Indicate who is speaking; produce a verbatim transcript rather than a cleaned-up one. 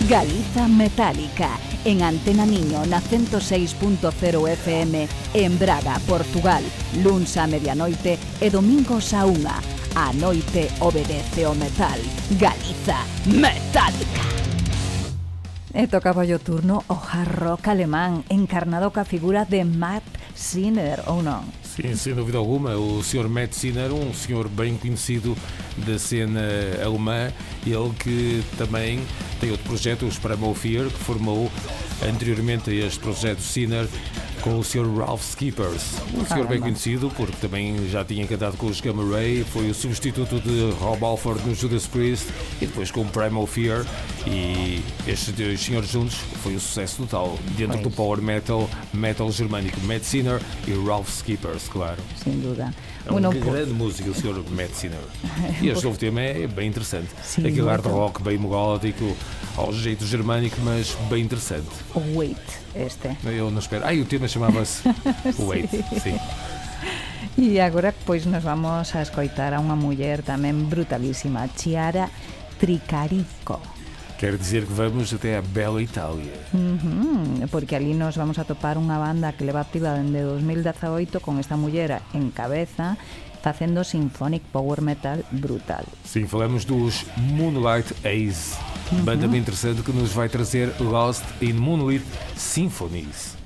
Speaker 1: Galiza Metálica, en Antena Niño na ciento seis punto cero F M en Braga, Portugal, luns a medianoite e domingos a unha. A noite obedece o metal. Galiza Metálica. E tocaba o turno o hard rock alemán, encarnado ca figura de Matt Sinner, ou non?
Speaker 2: Sim, sem dúvida alguma, o senhor Matt Sinner, um senhor bem conhecido da cena alemã, ele que também tem outro projeto, os Primal Fear, que formou anteriormente a este projeto Sinner com o senhor Ralph Skippers, um senhor bem conhecido porque também já tinha cantado com os Gamma Ray, foi o substituto de Rob Halford no Judas Priest e depois com o Primal Fear, e estes dois senhores juntos foi um sucesso total dentro pois. do power metal, metal germânico. Matt Sinner e Ralph Skippers, claro.
Speaker 1: Sem dúvida.
Speaker 2: É uma bueno, grande por... música o senhor Matt Sinner. E este novo tema é bem interessante. Sim, aquele hard rock bem melódico, ao jeito germânico, mas bem interessante.
Speaker 1: O Wait, este.
Speaker 2: Eu não espero. Ai, o tema chamava-se Wait, sim.
Speaker 1: E agora, pois, nos vamos a escoitar a unha muller tamén brutalísima, Chiara Tricarico.
Speaker 2: Quer dizer que vamos até a bela Itália.
Speaker 1: Uh-huh, porque ali nos vamos a topar unha banda que leva activa dende dos mil dezaoito con esta muller en cabeza, facendo symphonic power metal brutal.
Speaker 2: Sim, falamos dos Moonlight Haze, uh-huh. banda bem interessante que nos vai trazer Lost in Moonlit Symphonies.